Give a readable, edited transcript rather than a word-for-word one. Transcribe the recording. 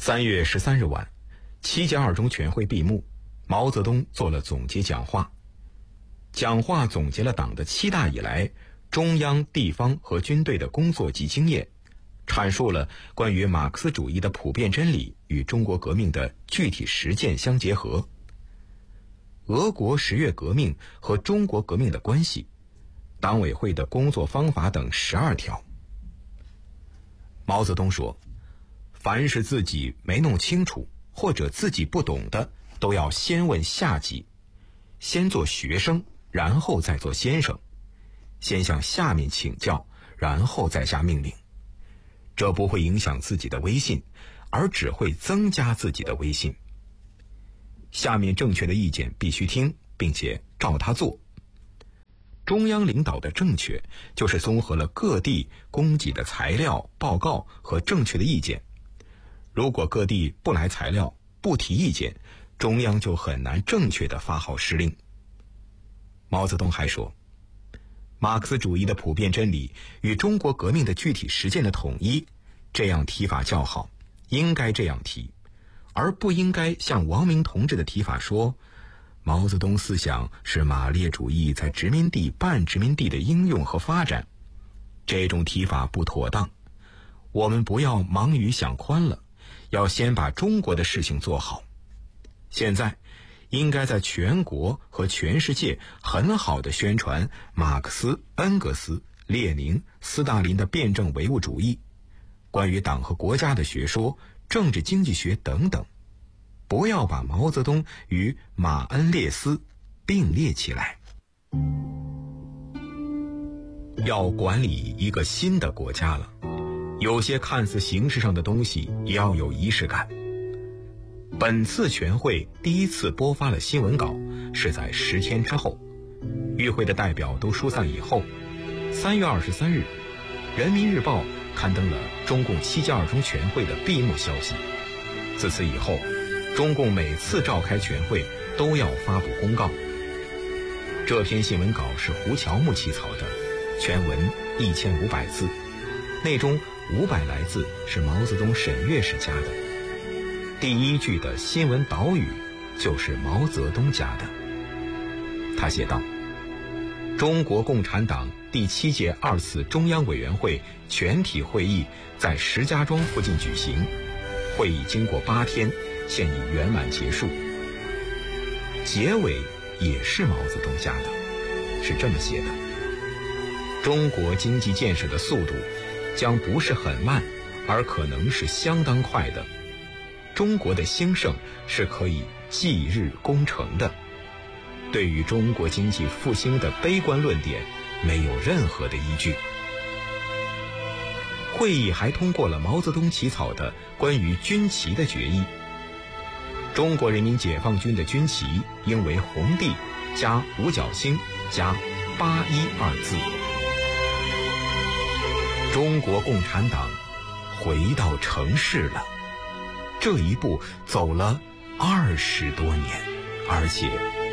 3月13日晚，7届二中全会闭幕，毛泽东做了总结讲话。讲话总结了党的7大以来中央、地方和军队的工作及经验，阐述了关于马克思主义的普遍真理与中国革命的具体实践相结合，俄国10月革命和中国革命的关系，党委会的工作方法等12条。毛泽东说，凡是自己没弄清楚或者自己不懂的，都要先问下级，先做学生，然后再做先生，先向下面请教，然后再下命令。这不会影响自己的威信，而只会增加自己的威信。下面正确的意见必须听，并且照他做。中央领导的正确，就是综合了各地供给的材料、报告和正确的意见。如果各地不来材料，不提意见，中央就很难正确地发号施令。毛泽东还说，马克思主义的普遍真理与中国革命的具体实践的统一，这样提法较好，应该这样提，而不应该像王明同志的提法说，毛泽东思想是马列主义在殖民地、半殖民地的应用和发展。这种提法不妥当，我们不要忙于想宽了，要先把中国的事情做好。现在应该在全国和全世界很好地宣传马克思、恩格斯、列宁、斯大林的辩证唯物主义，关于党和国家的学说、政治经济学等等，不要把毛泽东与马恩列斯并列起来。要管理一个新的国家了，有些看似形式上的东西也要有仪式感。本次全会第一次播发了新闻稿，是在10天之后。与会的代表都疏散以后，3月23日，《人民日报》刊登了中共7届二中全会的闭幕消息。自此以后，中共每次召开全会都要发布公告。这篇新闻稿是胡乔木起草的，全文1500字，内中500来字是毛泽东审阅时加的。第一句的新闻导语就是毛泽东加的。他写道，中国共产党第7届2次中央委员会全体会议在石家庄附近举行，会议经过8天，现已圆满结束。结尾也是毛泽东加的，是这么写的：中国经济建设的速度将不是很慢，而可能是相当快的。中国的兴盛是可以即日功成的。对于中国经济复兴的悲观论点没有任何的依据。会议还通过了毛泽东起草的关于军旗的决议。中国人民解放军的军旗应为红地加五角星加81二字。中国共产党回到城市了，这一步走了20多年，而且